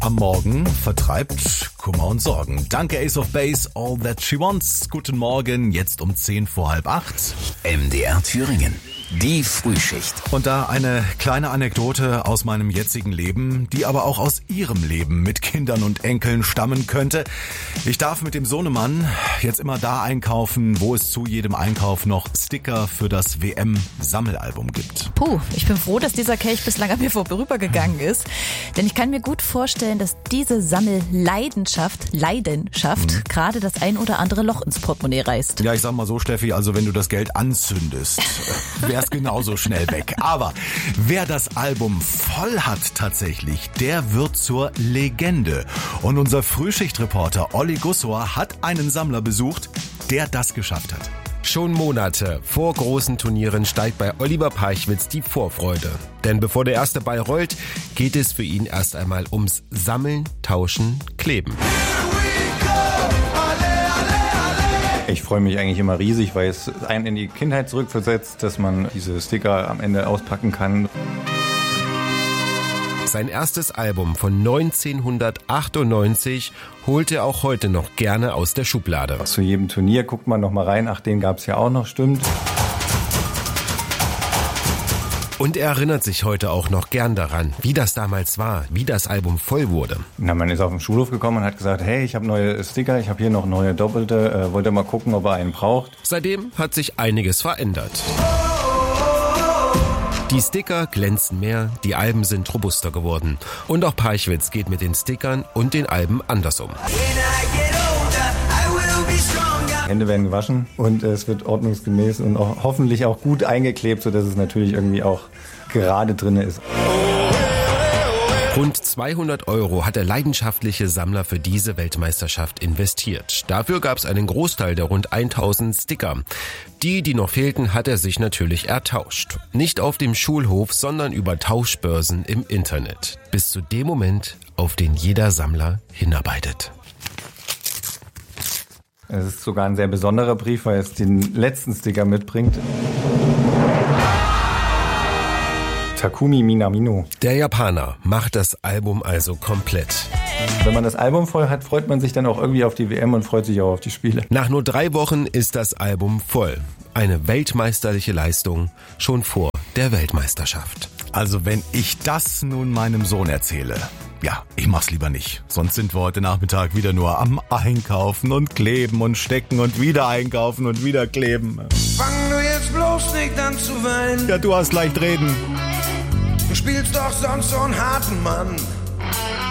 am Morgen vertreibt Kummer und Sorgen. Danke Ace of Base, All That She Wants. Guten Morgen, jetzt um 7:10. MDR Thüringen. Die Frühschicht. Und da eine kleine Anekdote aus meinem jetzigen Leben, die aber auch aus Ihrem Leben mit Kindern und Enkeln stammen könnte. Ich darf mit dem Sohnemann jetzt immer da einkaufen, wo es zu jedem Einkauf noch Sticker für das WM-Sammelalbum gibt. Puh, ich bin froh, dass dieser Kelch bislang an mir vorübergegangen ist. Denn ich kann mir gut vorstellen, dass diese Sammelleidenschaft gerade das ein oder andere Loch ins Portemonnaie reißt. Ja, ich sag mal so, Steffi, also wenn du das Geld anzündest, wär's genauso schnell weg. Aber wer das Album voll hat tatsächlich, der wird zur Legende. Und unser Frühschichtreporter Olli Gussor hat einen Sammler besucht, der das geschafft hat. Schon Monate vor großen Turnieren steigt bei Oliver Peichwitz die Vorfreude. Denn bevor der erste Ball rollt, geht es für ihn erst einmal ums Sammeln, Tauschen, Kleben. Ich freue mich eigentlich immer riesig, weil es einen in die Kindheit zurückversetzt, dass man diese Sticker am Ende auspacken kann. Sein erstes Album von 1998 holt er auch heute noch gerne aus der Schublade. Zu jedem Turnier guckt man noch mal rein. Ach, den gab's ja auch noch, stimmt. Und er erinnert sich heute auch noch gern daran, wie das damals war, wie das Album voll wurde. Na, man ist auf den Schulhof gekommen und hat gesagt, hey, ich habe neue Sticker, ich habe hier noch neue Doppelte, wollt ihr mal gucken, ob er einen braucht? Seitdem hat sich einiges verändert. Die Sticker glänzen mehr, die Alben sind robuster geworden. Und auch Peichwitz geht mit den Stickern und den Alben anders um. Hände werden gewaschen und es wird ordnungsgemäß und auch hoffentlich auch gut eingeklebt, sodass es natürlich irgendwie auch gerade drin ist. Rund 200 € hat der leidenschaftliche Sammler für diese Weltmeisterschaft investiert. Dafür gab es einen Großteil der rund 1000 Sticker. Die noch fehlten, hat er sich natürlich ertauscht. Nicht auf dem Schulhof, sondern über Tauschbörsen im Internet. Bis zu dem Moment, auf den jeder Sammler hinarbeitet. Es ist sogar ein sehr besonderer Brief, weil es den letzten Sticker mitbringt. Takumi Minamino. Der Japaner macht das Album also komplett. Wenn man das Album voll hat, freut man sich dann auch irgendwie auf die WM und freut sich auch auf die Spiele. Nach nur 3 Wochen ist das Album voll. Eine weltmeisterliche Leistung schon vor der Weltmeisterschaft. Also wenn ich das nun meinem Sohn erzähle, ja, ich mach's lieber nicht. Sonst sind wir heute Nachmittag wieder nur am Einkaufen und kleben und stecken und wieder einkaufen und wieder kleben. Fang du jetzt bloß nicht an zu weinen. Ja, du hast leicht reden. Du spielst doch sonst so einen harten Mann.